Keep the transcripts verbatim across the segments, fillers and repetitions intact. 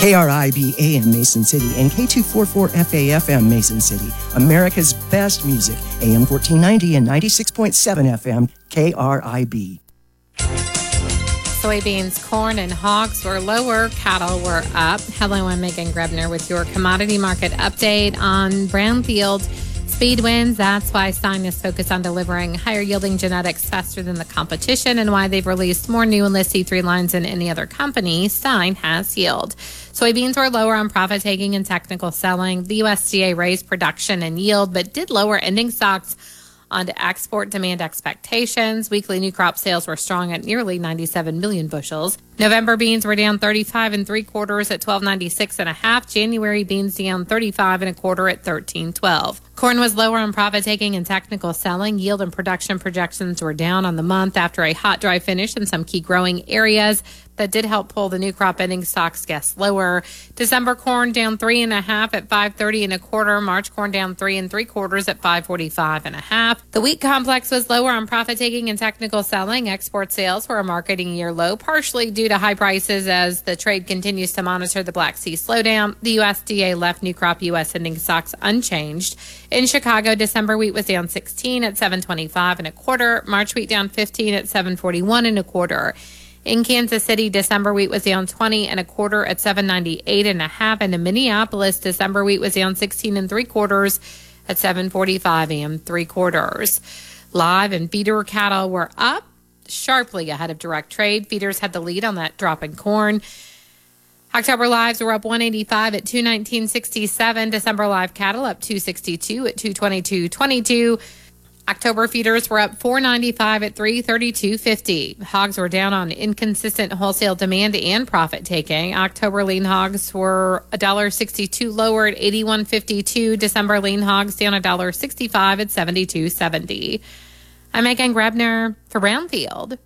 K R I B A M Mason City and K two forty-four F A F M Mason City. America's best music, A M fourteen ninety and ninety-six point seven F M, K R I B. Soybeans, corn, and hogs were lower. Cattle were up. Hello, I'm Megan Grebner with your commodity market update on Brownfield. Speed wins. That's why Stein is focused on delivering higher yielding genetics faster than the competition and why they've released more new Enlist C three lines than any other company. Stein has yield. Soybeans were lower on profit taking and technical selling. The U S D A raised production and yield, but did lower ending stocks on to export demand expectations. Weekly new crop sales were strong at nearly ninety-seven million bushels. November beans were down thirty-five and three quarters at twelve ninety-six and a half. January beans down thirty-five and a quarter at thirteen twelve. Corn was lower on profit taking and technical selling. Yield and production projections were down on the month after a hot, dry finish in some key growing areas. That did help pull the new crop ending stocks guess lower. December corn down three and a half at five thirty and a quarter. March corn down three and three quarters at five forty-five and a half. The wheat complex was lower on profit taking and technical selling. Export sales were a marketing year low, partially due to high prices as the trade continues to monitor the Black Sea slowdown. The U S D A left new crop U S ending stocks unchanged. In Chicago, December wheat was down sixteen at seven twenty-five and a quarter. March wheat down fifteen at seven forty-one and a quarter. In Kansas City, December wheat was down twenty and a quarter at seven ninety-eight and a half. And in Minneapolis, December wheat was down sixteen and three quarters at seven forty-five and three quarters. Live and feeder cattle were up sharply ahead of direct trade. Feeders had the lead on that drop in corn. October lives were up one eighty-five at two nineteen sixty-seven. December live cattle up two sixty-two at two twenty-two twenty-two. October feeders were up four ninety-five at three thirty-two fifty. Hogs were down on inconsistent wholesale demand and profit taking. October lean hogs were one sixty-two lower at eighty-one fifty-two. December lean hogs down one sixty-five at seventy-two seventy. I'm Megan Grebner for Brownfield.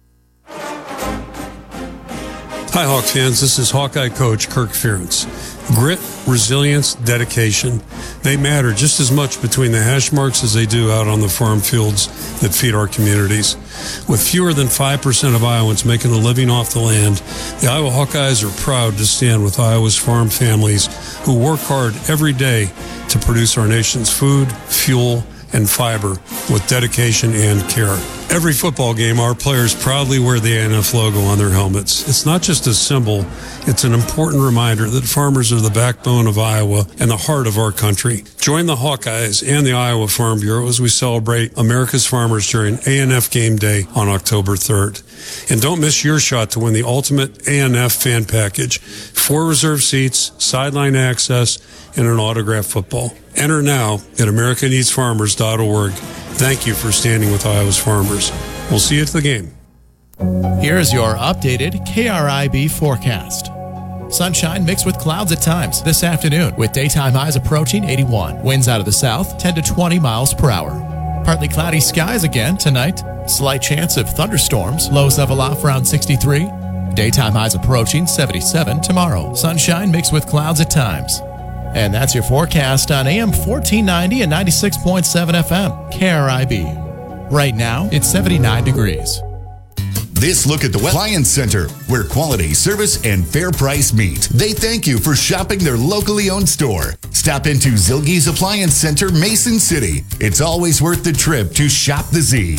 Hi, Hawk fans. This is Hawkeye coach Kirk Ferentz. Grit, resilience, dedication, they matter just as much between the hash marks as they do out on the farm fields that feed our communities. With fewer than five percent of Iowans making a living off the land, the Iowa Hawkeyes are proud to stand with Iowa's farm families who work hard every day to produce our nation's food, fuel, and fiber with dedication and care. Every football game, our players proudly wear the A N F logo on their helmets. It's not just a symbol, it's an important reminder that farmers are the backbone of Iowa and the heart of our country. Join the Hawkeyes and the Iowa Farm Bureau as we celebrate America's farmers during A N F Game Day on October third. And don't miss your shot to win the ultimate A N F fan package. Four reserve seats, sideline access, and an autographed football. Enter now at america needs farmers dot org. Thank you for standing with Iowa's farmers. We'll see you at the game. Here's your updated K R I B forecast. Sunshine mixed with clouds at times this afternoon with daytime highs approaching eighty-one. Winds out of the south ten to twenty miles per hour. Partly cloudy skies again tonight. Slight chance of thunderstorms. Lows level off around sixty-three. Daytime highs approaching seventy-seven tomorrow. Sunshine mixed with clouds at times. And that's your forecast on A M fourteen ninety and ninety-six point seven F M, K R I B. Right now, it's seventy-nine degrees. This look at the Appliance Center, where quality, service, and fair price meet. They thank you for shopping their locally owned store. Stop into Zilge's Appliance Center, Mason City. It's always worth the trip to shop the Z.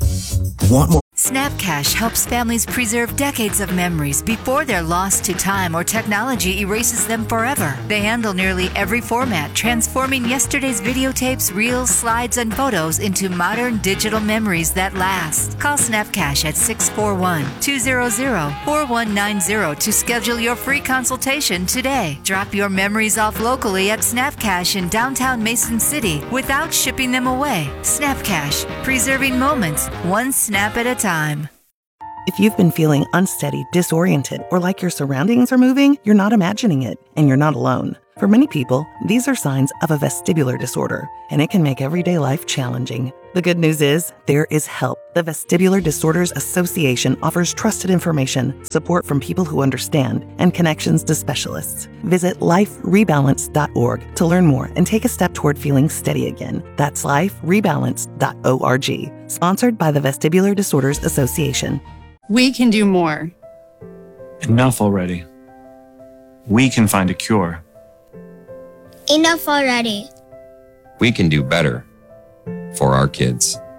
Want more? SnapCash helps families preserve decades of memories before they're lost to time or technology erases them forever. They handle nearly every format, transforming yesterday's videotapes, reels, slides, and photos into modern digital memories that last. Call SnapCash at six four one, two zero zero, four one nine zero to schedule your free consultation today. Drop your memories off locally at SnapCash in downtown Mason City without shipping them away. SnapCash, preserving moments, one snap at a time. If you've been feeling unsteady, disoriented, or like your surroundings are moving, you're not imagining it, and you're not alone. For many people, these are signs of a vestibular disorder, and it can make everyday life challenging. The good news is, there is help. The Vestibular Disorders Association offers trusted information, support from people who understand, and connections to specialists. Visit life rebalance dot org to learn more and take a step toward feeling steady again. That's life rebalance dot org. Sponsored by the Vestibular Disorders Association. We can do more. Enough already. We can find a cure. Enough already. We can do better for our kids.